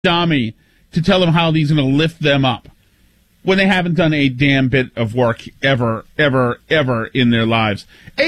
dummy to tell them how he's going to lift them up when they haven't done a damn bit of work ever in their lives.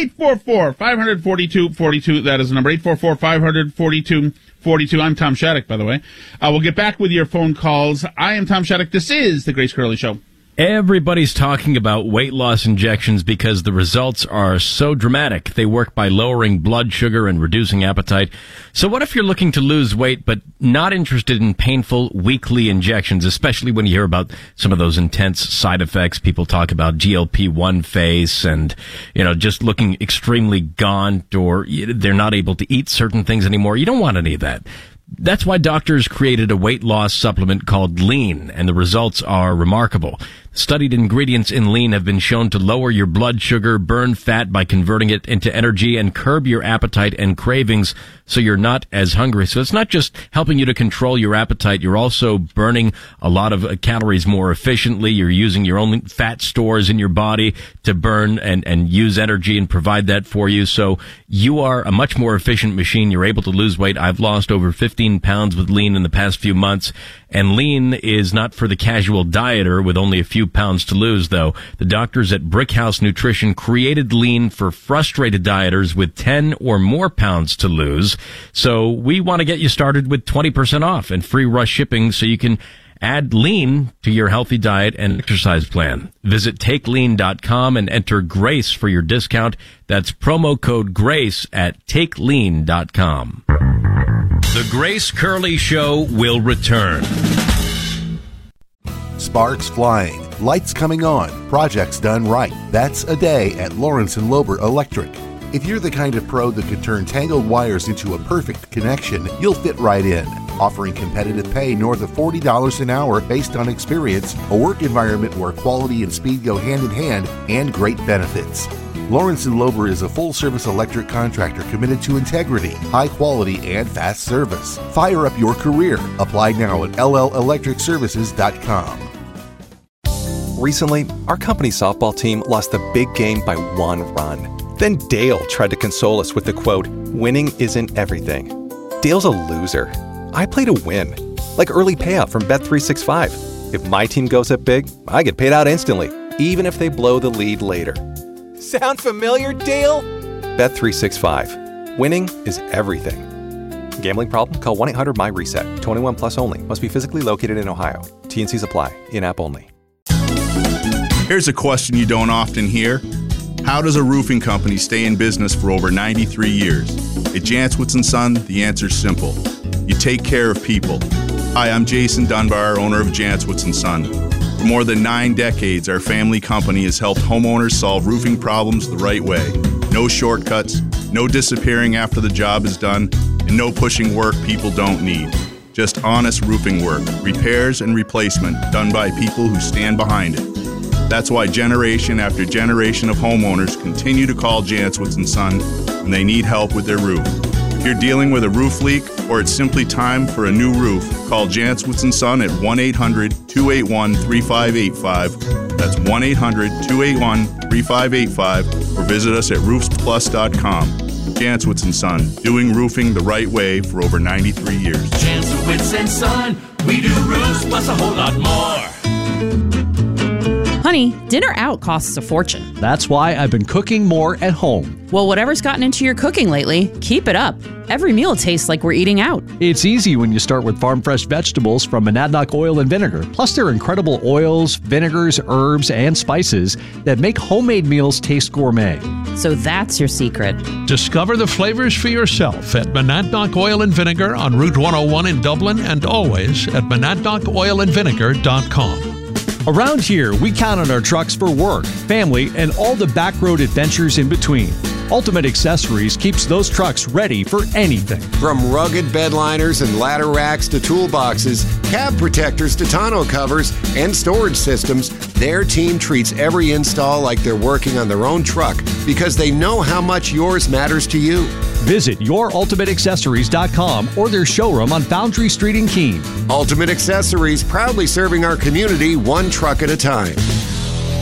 844-542-42. That is the number. 844-542-42. I'm Tom Shattuck, by the way. We'll get back with your phone calls. I am Tom Shattuck. This is The Grace Curley Show. Everybody's talking about weight loss injections because the results are so dramatic. They work by lowering blood sugar and reducing appetite. So what if you're looking to lose weight but not interested in painful weekly injections, especially when you hear about some of those intense side effects? People talk about GLP-1 face and, just looking extremely gaunt, or they're not able to eat certain things anymore. You don't want any of that. That's why doctors created a weight loss supplement called Lean, and the results are remarkable. Studied ingredients in Lean have been shown to lower your blood sugar, burn fat by converting it into energy, and curb your appetite and cravings so you're not as hungry. So it's not just helping you to control your appetite, you're also burning a lot of calories more efficiently. You're using your own fat stores in your body to burn and use energy and provide that for you. So you are a much more efficient machine. You're able to lose weight. I've lost over 15 pounds with Lean in the past few months. And Lean is not for the casual dieter with only a few pounds to lose, though. The doctors at Brickhouse Nutrition created Lean for frustrated dieters with 10 or more pounds to lose. So we want to get you started with 20% off and free rush shipping so you can add Lean to your healthy diet and exercise plan. Visit TakeLean.com and enter GRACE for your discount. That's promo code GRACE at TakeLean.com. The Grace Curley Show will return. Sparks flying, lights coming on, projects done right. That's a day at Lawrence & Lober Electric. If you're the kind of pro that could turn tangled wires into a perfect connection, you'll fit right in. Offering competitive pay north of $40 an hour based on experience, a work environment where quality and speed go hand in hand, and great benefits. Lawrence & Lober is a full-service electric contractor committed to integrity, high quality, and fast service. Fire up your career. Apply now at LLElectricServices.com. Recently, our company softball team lost the big game by 1 run. Then Dale tried to console us with the quote, "Winning isn't everything." Dale's a loser. I play to win, like early payout from Bet365. If my team goes up big, I get paid out instantly, even if they blow the lead later. Sound familiar, Dale? Bet365. Winning is everything. Gambling problem? Call 1-800-MY-RESET. 21 plus only. Must be physically located in Ohio. T&Cs apply. In-app only. Here's a question you don't often hear. How does a roofing company stay in business for over 93 years? At Jantzwitz & Son, the answer's simple. You take care of people. Hi, I'm Jason Dunbar, owner of Jantzwitz & Son. For more than 9 decades, our family company has helped homeowners solve roofing problems the right way. No shortcuts, no disappearing after the job is done, and no pushing work people don't need. Just honest roofing work, repairs and replacement done by people who stand behind it. That's why generation after generation of homeowners continue to call Jantzwitz & Son when they need help with their roof. If you're dealing with a roof leak or it's simply time for a new roof, call Jantzwitz & Son at 1-800-281-3585. That's 1-800-281-3585 or visit us at roofsplus.com. Jantzwitz & Son, doing roofing the right way for over 93 years. Jantzwitz & Son, we do roofs plus a whole lot more. Honey, dinner out costs a fortune. That's why I've been cooking more at home. Well, whatever's gotten into your cooking lately, keep it up. Every meal tastes like we're eating out. It's easy when you start with farm fresh vegetables from Monadnock Oil and Vinegar. Plus, their incredible oils, vinegars, herbs, and spices that make homemade meals taste gourmet. So that's your secret. Discover the flavors for yourself at Monadnock Oil and Vinegar on Route 101 in Dublin, and always at monadnockoilandvinegar.com. Around here, we count on our trucks for work, family, and all the back road adventures in between. Ultimate Accessories keeps those trucks ready for anything. From rugged bed liners and ladder racks to toolboxes, cab protectors to tonneau covers, and storage systems, their team treats every install like they're working on their own truck because they know how much yours matters to you. Visit yourultimateaccessories.com or their showroom on Foundry Street in Keene. Ultimate Accessories, proudly serving our community one truck at a time.